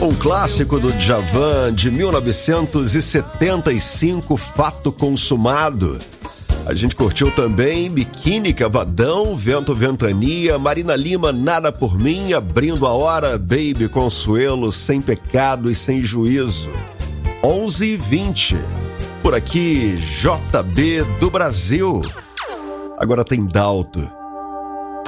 Um clássico do Djavan de 1975, Fato Consumado. A gente curtiu também Biquíni Cavadão, Vento Ventania, Marina Lima, Nada por Mim, abrindo a hora, Baby Consuelo, Sem Pecado e Sem Juízo. 11h20. Por aqui, JB do Brasil. Agora tem Dalto.